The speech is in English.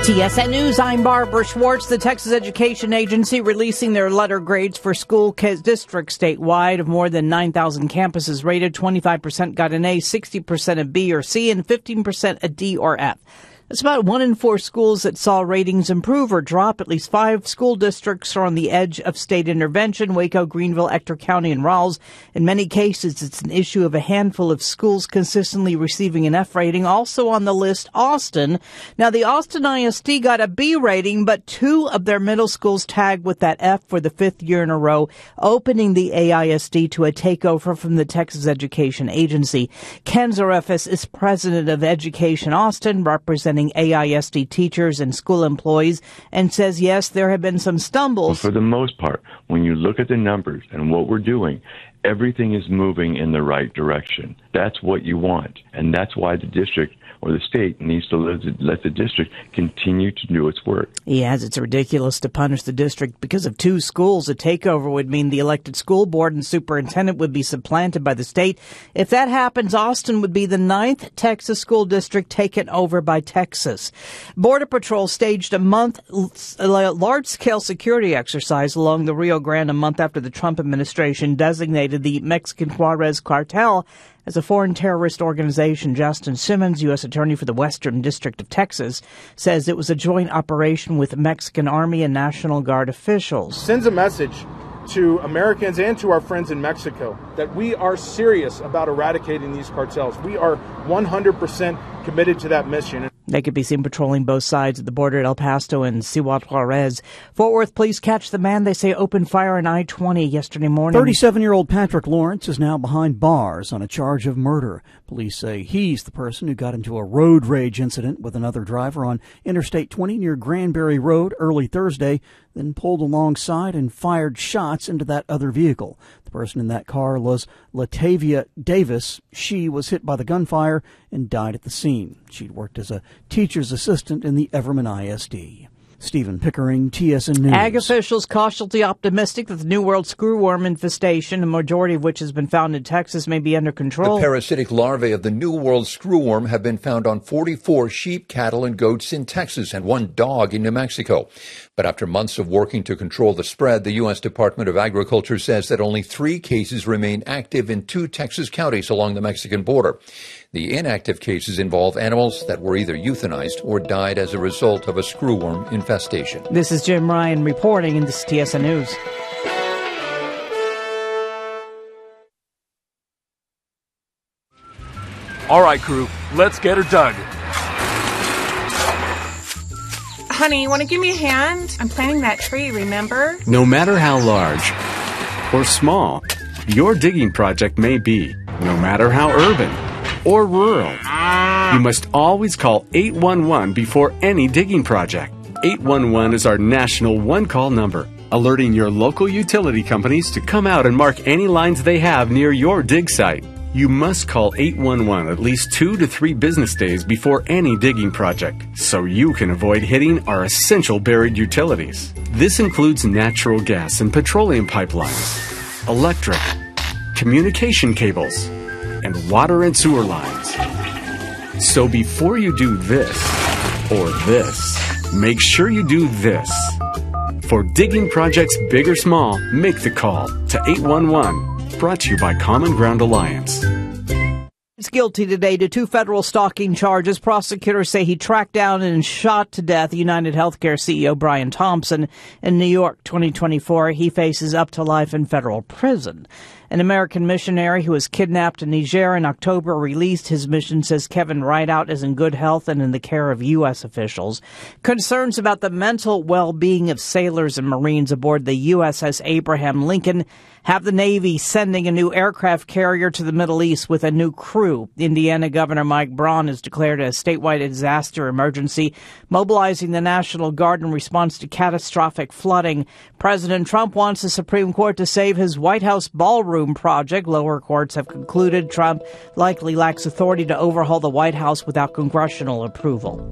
TSN News, I'm Barbara Schwartz. The Texas Education Agency releasing their letter grades for school districts statewide. Of more than 9,000 campuses rated, 25% got an A, 60% a B or C, and 15% a D or F. It's about 1 in 4 schools that saw ratings improve or drop. At least 5 school districts are on the edge of state intervention: Waco, Greenville, Ector County, and Rawls. In many cases, it's an issue of a handful of schools consistently receiving an F rating. Also on the list, Austin. Now, the Austin ISD got a B rating, but 2 of their middle schools tagged with that F for the 5th year in a row, opening the AISD to a takeover from the Texas Education Agency. Ken Zarefis is president of Education Austin, representing AISD teachers and school employees, and says, yes, there have been some stumbles. Well, for the most part, when you look at the numbers and what we're doing, everything is moving in the right direction. That's what you want. And that's why the district or the state needs to let the district continue to do its work. He adds it's ridiculous to punish the district because of 2 schools. A takeover would mean the elected school board and superintendent would be supplanted by the state. If that happens, Austin would be the 9th Texas school district taken over by Texas. Border Patrol staged a large-scale security exercise along the Rio Grande a month after the Trump administration designated the Mexican Juarez cartel as a foreign terrorist organization. Justin Simmons, U.S. Attorney for the Western District of Texas, says it was a joint operation with Mexican Army and National Guard officials. Sends a message to Americans and to our friends in Mexico that we are serious about eradicating these cartels. We are 100% committed to that mission. They could be seen patrolling both sides of the border at El Paso and Ciudad Juarez. Fort Worth police catch the man they say opened fire on I-20 yesterday morning. 37-year-old Patrick Lawrence is now behind bars on a charge of murder. Police say he's the person who got into a road rage incident with another driver on Interstate 20 near Granbury Road early Thursday, then pulled alongside and fired shots into that other vehicle. The person in that car was Latavia Davis. She was hit by the gunfire and died at the scene. She'd worked as a teacher's assistant in the Everman ISD. Stephen Pickering, TSN News. Ag officials cautiously optimistic that the New World screwworm infestation, a majority of which has been found in Texas, may be under control. The parasitic larvae of the New World screwworm have been found on 44 sheep, cattle, and goats in Texas and 1 dog in New Mexico. But after months of working to control the spread, the U.S. Department of Agriculture says that only 3 cases remain active in 2 Texas counties along the Mexican border. The inactive cases involve animals that were either euthanized or died as a result of a screwworm infestation. This is Jim Ryan reporting, and this is TSN News. All right, crew, let's get her dug. Honey, want to give me a hand? I'm planting that tree, remember? No matter how large or small your digging project may be, no matter how urban or rural, you must always call 811 before any digging project. 811 is our national one-call number, alerting your local utility companies to come out and mark any lines they have near your dig site. You must call 811 at least 2 to 3 business days before any digging project, so you can avoid hitting our essential buried utilities. This includes natural gas and petroleum pipelines, electric, communication cables, and water and sewer lines. So before you do this or this, make sure you do this. For digging projects big or small, make the call to 811. Brought to you by Common Ground Alliance. He's guilty today to 2 federal stalking charges. Prosecutors say he tracked down and shot to death United Healthcare CEO Brian Thompson in New York. 2024. He faces up to life in federal prison. An American missionary who was kidnapped in Niger in October released. His mission says Kevin Rideout is in good health and in the care of U.S. officials. Concerns about the mental well-being of sailors and Marines aboard the USS Abraham Lincoln have the Navy sending a new aircraft carrier to the Middle East with a new crew. Indiana Governor Mike Braun has declared a statewide disaster emergency, mobilizing the National Guard in response to catastrophic flooding. President Trump wants the Supreme Court to save his White House ballroom project. Lower courts have concluded Trump likely lacks authority to overhaul the White House without congressional approval.